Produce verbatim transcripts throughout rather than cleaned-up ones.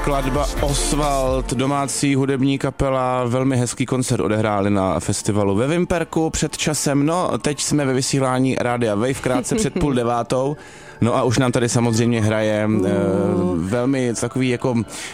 Skladba Oswald, domácí hudební kapela, velmi hezký koncert odehráli na festivalu ve Vimperku před časem. No, teď jsme ve vysílání Rádia Wave, krátce před půl devátou. No a už nám tady samozřejmě hraje uh. e, velmi takový jako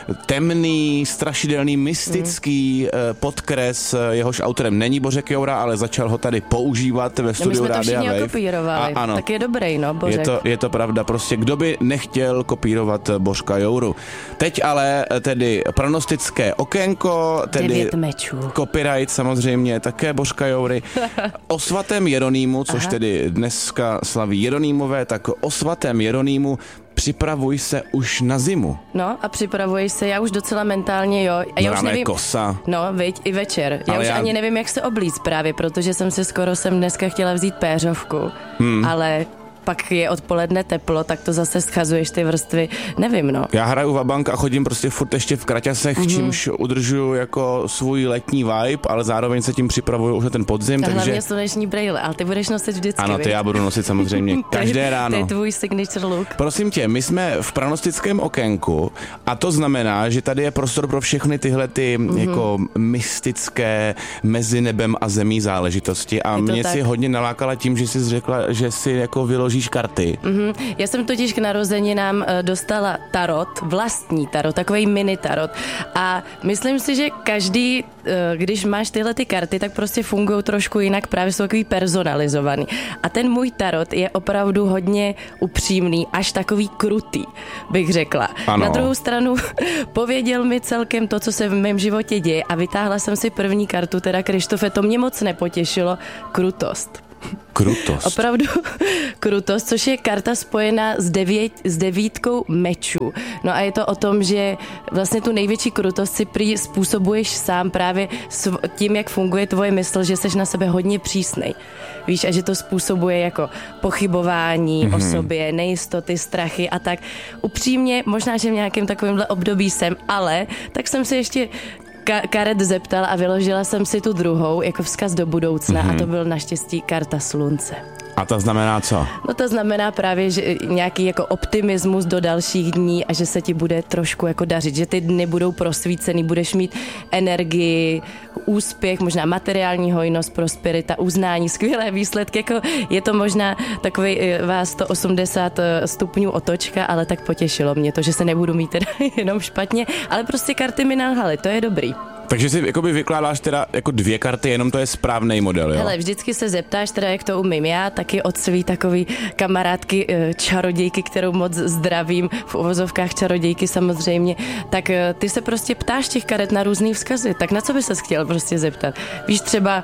temný, strašidelný, mystický mm. e, podkres. Jehož autorem není Bořek Joura, ale začal ho tady používat ve studiu no, Rádia Wave. Kopírovali. A ano, tak je dobrý, no, Bořek. Je to, je to pravda, prostě kdo by nechtěl kopírovat Bořka Jouru. Teď ale tedy pronostické okénko, tedy copyright samozřejmě také Bořka Joury. O svatém Jeronýmu, což Aha. tedy dneska slaví Jeronýmové, tak o svatém Jeronýmu připravuj se už na zimu. No a připravuj se, já už docela mentálně, jo. A já no, už nevím, kosa. No, viď, i večer. Já ale už já... ani nevím, jak se oblíct právě, protože jsem si skoro sem dneska chtěla vzít péřovku, hmm. ale pak je odpoledne teplo, tak to zase schazuješ ty vrstvy, nevím, no. Já hraju vabank a chodím prostě furt ještě v kraťasech, mm-hmm. čímž udržuju jako svůj letní vibe, ale zároveň se tím připravuju už na ten podzim, a takže... hlavně sluneční brejle, ale ty budeš nosit vždycky, Ano, ty já budu nosit samozřejmě každé ráno. To je tvůj signature look. Prosím tě, my jsme v pranostickém okénku a to znamená, že tady je prostor pro všechny tyhle ty mm-hmm. jako mystické mezi nebem a zemí záležitosti a mě tak. si hodně nalákala tím, že jsi řekla, že si jako vyloží karty. Mm-hmm. Já jsem totiž k narozeninám dostala tarot, vlastní tarot, takový mini tarot a myslím si, že každý, když máš tyhle ty karty, tak prostě fungují trošku jinak, právě jsou takový personalizovaný. A ten můj tarot je opravdu hodně upřímný, až takový krutý, bych řekla. Ano. Na druhou stranu pověděl mi celkem to, co se v mém životě děje a vytáhla jsem si první kartu, teda Krištofe, to mě moc nepotěšilo, krutost. Krutost. Opravdu krutost, což je karta spojená s, devět, s devítkou mečů. No a je to o tom, že vlastně tu největší krutost si prý způsobuješ sám právě tím, jak funguje tvoje mysl, že seš na sebe hodně přísnej. Víš, a že to způsobuje jako pochybování mm-hmm. o sobě, nejistoty, strachy a tak. Upřímně, možná, že v nějakém takovémhle období jsem, ale tak jsem se ještě Ka- karet zeptal a vyložila jsem si tu druhou jako vzkaz do budoucna mm-hmm. a to byl naštěstí karta slunce. A to znamená co? No to znamená právě, že nějaký jako optimismus do dalších dní a že se ti bude trošku jako dařit, že ty dny budou prosvícený, budeš mít energii, úspěch, možná materiální hojnost, prosperita, uznání, skvělé výsledky, jako je to možná takový vás sto osmdesát stupňů otočka, ale tak potěšilo mě to, že se nebudu mít teda jenom špatně, ale prostě karty mi nalhaly, to je dobrý. Takže si jakoby vykládáš teda jako dvě karty, jenom to je správný model, jo? Hele, vždycky se zeptáš teda, jak to umím já, taky od svý takový kamarádky čarodějky, kterou moc zdravím, v uvozovkách čarodějky samozřejmě, tak ty se prostě ptáš těch karet na různý vzkazy, tak na co by ses chtěl prostě zeptat? Víš, třeba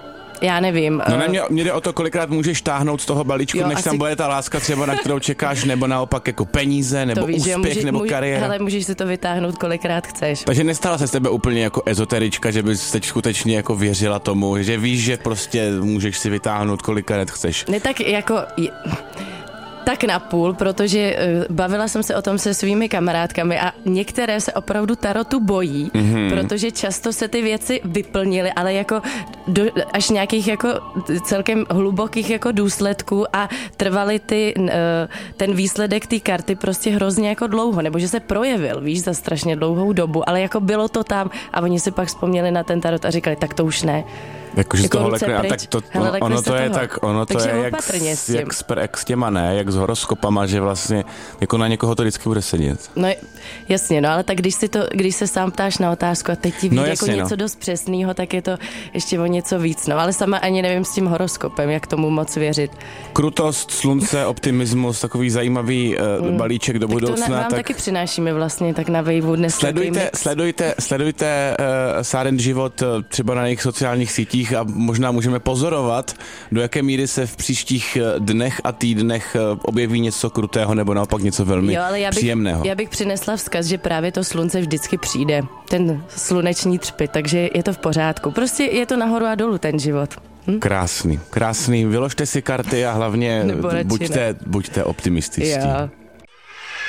já nevím. No ne, mě, mě jde o to, kolikrát můžeš táhnout z toho balíčku, jo, než asi... tam bude ta láska třeba, na kterou čekáš, nebo naopak jako peníze, nebo víš, úspěch, může, nebo může, kariéra. Ale můžeš si to vytáhnout, kolikrát chceš. Takže nestala se z tebe úplně jako ezoterička, že bys teď skutečně jako věřila tomu, že víš, že prostě můžeš si vytáhnout, kolikrát chceš. Ne tak jako... Tak na půl, protože uh, bavila jsem se o tom se svými kamarádkami a některé se opravdu tarotu bojí, mm-hmm. protože často se ty věci vyplnily, ale jako do, až nějakých jako celkem hlubokých jako důsledků a trvaly ty, uh, ten výsledek té karty prostě hrozně jako dlouho, nebo že se projevil, víš, za strašně dlouhou dobu, ale jako bylo to tam a oni si pak vzpomněli na ten tarot a říkali, tak to už ne. Jakože jako z toho lekne, a tak to, Hele, ono, ono to je toho. tak, ono Takže to je jak s, jak, s, jak s těma ne, jak s horoskopama, že vlastně jako na někoho to vždycky bude sedět. No jasně, no ale tak když si to, když se sám ptáš na otázku a teď ti vyjde no, jako něco no. dost přesného, tak je to ještě o něco víc, no ale sama ani nevím s tím horoskopem, jak tomu moc věřit. Krutost, slunce, optimismus, takový zajímavý uh, mm. balíček do tak budoucna. To na, vám tak taky přinášíme vlastně tak na Waveu dnes. Sledujte, sledujte, sledujte uh, Silent život uh, třeba na jejich sociálních sítích a možná můžeme pozorovat, do jaké míry se v příštích dnech a týdnech objeví něco krutého nebo naopak něco velmi jo, ale já bych, příjemného. Já bych přinesla vzkaz, že právě to slunce vždycky přijde, ten sluneční třpyt, takže je to v pořádku. Prostě je to nahoru a dolů ten život. Hm? Krásný, krásný. Vyložte si karty a hlavně buďte, buďte optimističtí. Jo.